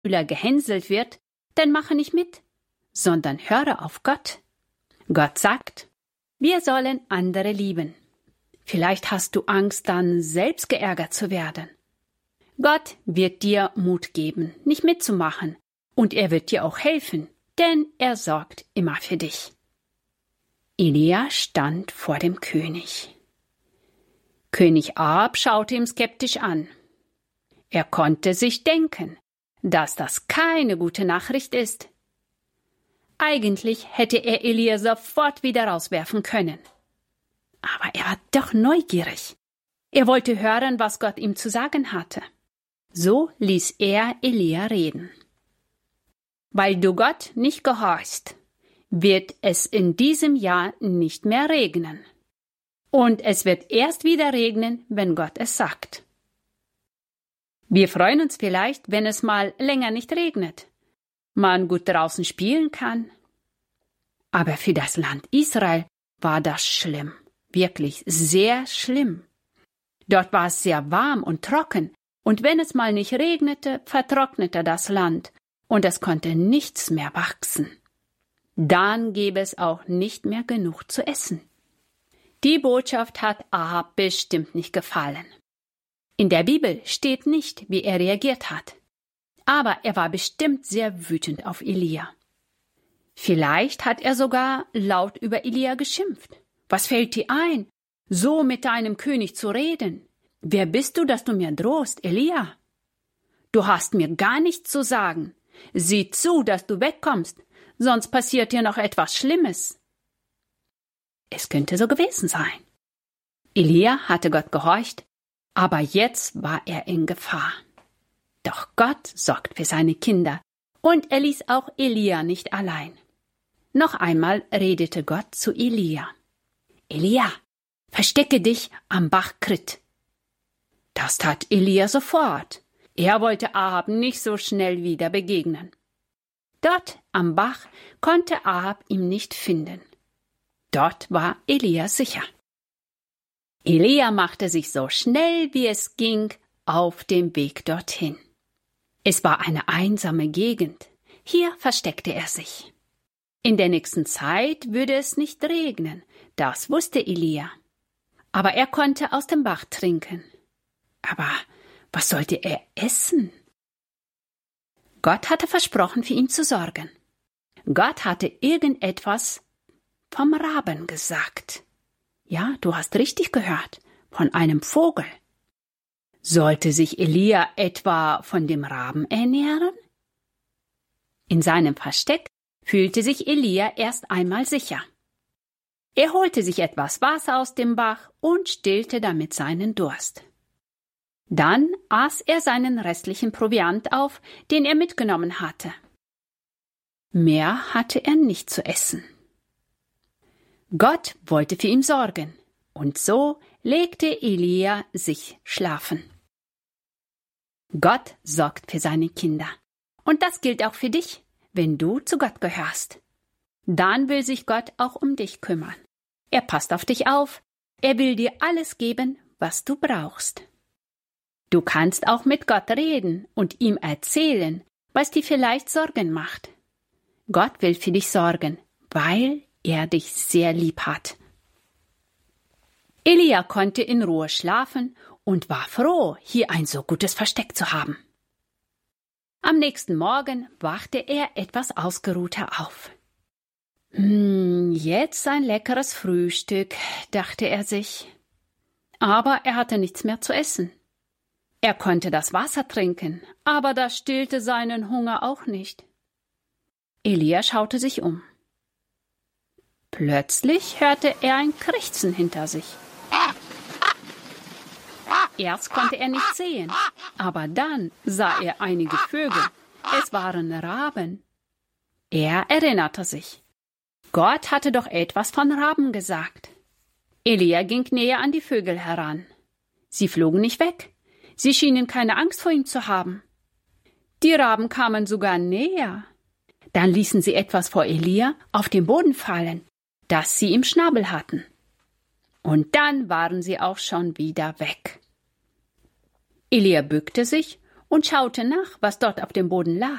Mitschüler gehänselt wird, dann mache nicht mit, sondern höre auf Gott. Gott sagt, wir sollen andere lieben. Vielleicht hast du Angst, dann selbst geärgert zu werden. Gott wird dir Mut geben, nicht mitzumachen, und er wird dir auch helfen, denn er sorgt immer für dich. Elia stand vor dem König. König Ahab schaute ihn skeptisch an. Er konnte sich denken, dass das keine gute Nachricht ist. Eigentlich hätte er Elia sofort wieder rauswerfen können. Aber er war doch neugierig. Er wollte hören, was Gott ihm zu sagen hatte. So ließ er Elia reden. Weil du Gott nicht gehorchst, wird es in diesem Jahr nicht mehr regnen. Und es wird erst wieder regnen, wenn Gott es sagt. Wir freuen uns vielleicht, wenn es mal länger nicht regnet, man gut draußen spielen kann. Aber für das Land Israel war das schlimm, wirklich sehr schlimm. Dort war es sehr warm und trocken, und wenn es mal nicht regnete, vertrocknete das Land, und es konnte nichts mehr wachsen. Dann gäbe es auch nicht mehr genug zu essen. Die Botschaft hat Ahab bestimmt nicht gefallen. In der Bibel steht nicht, wie er reagiert hat. Aber er war bestimmt sehr wütend auf Elia. Vielleicht hat er sogar laut über Elia geschimpft. Was fällt dir ein, so mit deinem König zu reden? Wer bist du, dass du mir drohst, Elia? Du hast mir gar nichts zu sagen. Sieh zu, dass du wegkommst, sonst passiert dir noch etwas Schlimmes. Es könnte so gewesen sein. Elia hatte Gott gehorcht, aber jetzt war er in Gefahr. Doch Gott sorgt für seine Kinder, und er ließ auch Elia nicht allein. Noch einmal redete Gott zu Elia. Elia, verstecke dich am Bach Krit. Das tat Elia sofort. Er wollte Ahab nicht so schnell wieder begegnen. Dort am Bach konnte Ahab ihn nicht finden. Dort war Elia sicher. Elia machte sich so schnell wie es ging auf dem Weg dorthin. Es war eine einsame Gegend. Hier versteckte er sich. In der nächsten Zeit würde es nicht regnen, das wusste Elia. Aber er konnte aus dem Bach trinken. Aber was sollte er essen? Gott hatte versprochen, für ihn zu sorgen. Gott hatte irgendetwas vom Raben gesagt. Ja, du hast richtig gehört, von einem Vogel. Sollte sich Elia etwa von dem Raben ernähren? In seinem Versteck fühlte sich Elia erst einmal sicher. Er holte sich etwas Wasser aus dem Bach und stillte damit seinen Durst. Dann aß er seinen restlichen Proviant auf, den er mitgenommen hatte. Mehr hatte er nicht zu essen. Gott wollte für ihn sorgen, und so legte Elia sich schlafen. Gott sorgt für seine Kinder, und das gilt auch für dich, wenn du zu Gott gehörst. Dann will sich Gott auch um dich kümmern. Er passt auf dich auf, er will dir alles geben, was du brauchst. Du kannst auch mit Gott reden und ihm erzählen, was dir vielleicht Sorgen macht. Gott will für dich sorgen, weil er dich sehr lieb hat. Elia konnte in Ruhe schlafen und war froh, hier ein so gutes Versteck zu haben. Am nächsten Morgen wachte er etwas ausgeruhter auf. Jetzt ein leckeres Frühstück, dachte er sich. Aber er hatte nichts mehr zu essen. Er konnte das Wasser trinken, aber das stillte seinen Hunger auch nicht. Elia schaute sich um. Plötzlich hörte er ein Krächzen hinter sich. Erst konnte er nichts sehen, aber dann sah er einige Vögel. Es waren Raben. Er erinnerte sich. Gott hatte doch etwas von Raben gesagt. Elia ging näher an die Vögel heran. Sie flogen nicht weg. Sie schienen keine Angst vor ihm zu haben. Die Raben kamen sogar näher. Dann ließen sie etwas vor Elia auf den Boden fallen, das sie im Schnabel hatten. Und dann waren sie auch schon wieder weg. Elia bückte sich und schaute nach, was dort auf dem Boden lag.